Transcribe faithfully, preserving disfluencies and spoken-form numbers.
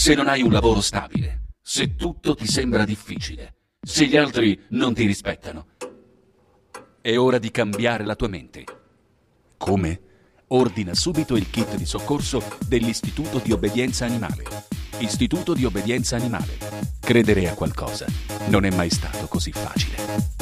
se non hai un lavoro stabile, se tutto ti sembra difficile, se gli altri non ti rispettano. È ora di cambiare la tua mente. Come? Ordina subito il kit di soccorso dell'Istituto di Obbedienza Animale. Istituto di Obbedienza Animale. Credere a qualcosa non è mai stato così facile.